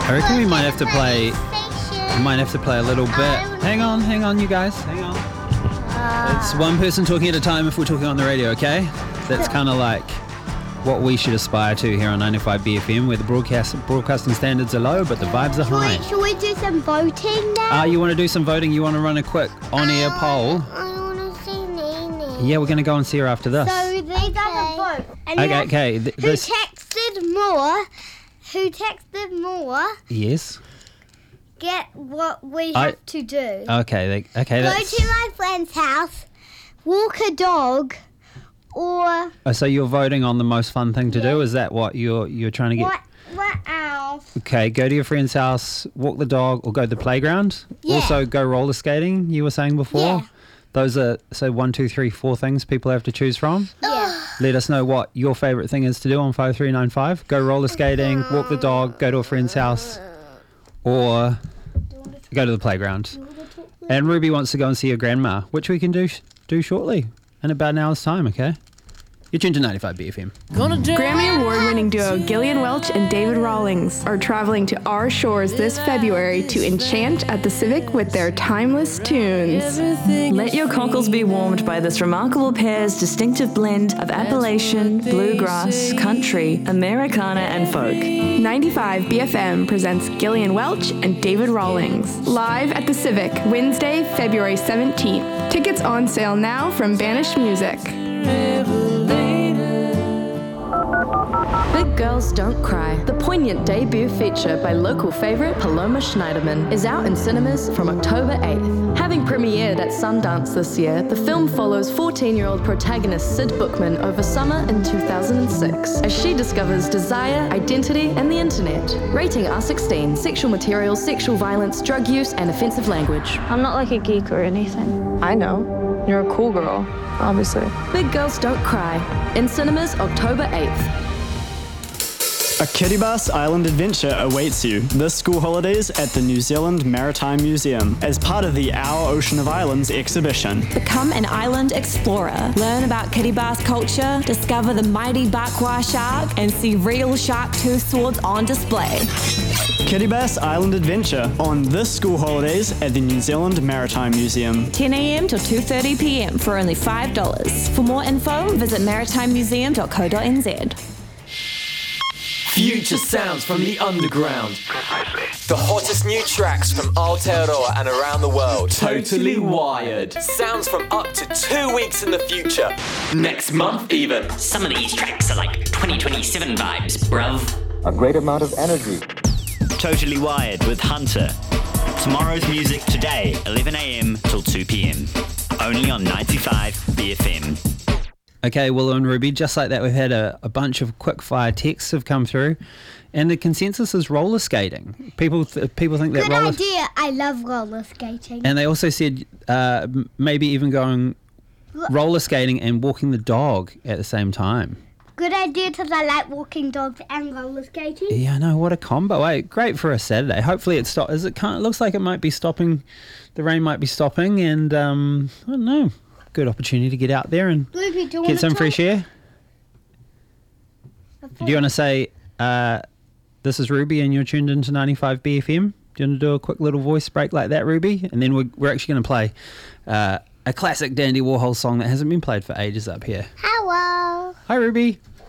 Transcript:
I reckon we might have to play. We might have to play a little bit. Hang on, you guys. Hang on. It's one person talking at a time if we're talking on the radio, okay? That's kind of like what we should aspire to here on 95 BFM, where the broadcasting standards are low, but the vibes are high. Should we do some voting now? You want to do some voting? You want to run a quick on-air poll? I want to see Nene. Yeah, we're going to go and see her after this. So they done a vote. And Okay. Who texted more? Yes. Get what we have to do. Okay. Go to my friend's house, walk a dog, or... So you're voting on the most fun thing to do? Is that what you're trying to get? What else? Okay, go to your friend's house, walk the dog, or go to the playground. Yeah. Also, go roller skating, you were saying before. Yeah. Those are, 1, 2, 3, 4 things people have to choose from. Yeah. Let us know what your favourite thing is to do on 5395. Go roller skating, walk the dog, go to a friend's house, or go to the playground. And Ruby wants to go and see her grandma, which we can do shortly, in about an hour's time, okay? You're tuned to 95 BFM. Grammy Award-winning duo Gillian Welch and David Rawlings are traveling to our shores this February to enchant at the Civic with their timeless tunes. Let your cockles be warmed by this remarkable pair's distinctive blend of Appalachian, bluegrass, country, Americana, and folk. 95 BFM presents Gillian Welch and David Rawlings live at the Civic Wednesday, February 17th. Tickets on sale now from Banished Music. Big Girls Don't Cry, the poignant debut feature by local favourite Paloma Schneiderman, is out in cinemas from October 8th. Having premiered at Sundance this year, the film follows 14-year-old protagonist Sid Bookman over summer in 2006 as she discovers desire, identity, and the internet. Rating R16, sexual material, sexual violence, drug use, and offensive language. I'm not like a geek or anything. I know. You're a cool girl, obviously. Big Girls Don't Cry, in cinemas October 8th. A Kiribati Island adventure awaits you this school holidays at the New Zealand Maritime Museum as part of the Our Ocean of Islands exhibition. Become an island explorer. Learn about Kiribati culture, discover the mighty Bakwa shark, and see real shark tooth swords on display. Kiribati Island adventure on this school holidays at the New Zealand Maritime Museum. 10 a.m. till 2:30 p.m. for only $5. For more info, visit maritimemuseum.co.nz. Future sounds from the underground. The hottest new tracks from Aotearoa and around the world. Totally wired. Sounds from up to 2 weeks in the future. Next month even. Some of these tracks are like 2027 vibes, bruv. A great amount of energy. Totally Wired with Hunter. Tomorrow's music today, 11 a.m. till 2 p.m. Only on 95 BFM. Okay, Willow and Ruby, just like that, we've had a bunch of quick-fire texts have come through, and the consensus is roller skating. People think that Good idea. I love roller skating. And they also said maybe even going roller skating and walking the dog at the same time. Good idea, because I like walking dogs and roller skating. Yeah, I know, what a combo. Hey, great for a Saturday. Hopefully it stops. It looks like it might be stopping. The rain might be stopping, and I don't know. Good opportunity to get out there and get some fresh air. Do you want to say, this is Ruby and you're tuned into 95 BFM? Do you want to do a quick little voice break like that, Ruby? And then we're actually going to play a classic Dandy Warhol song that hasn't been played for ages up here. Hello. Hi, Ruby.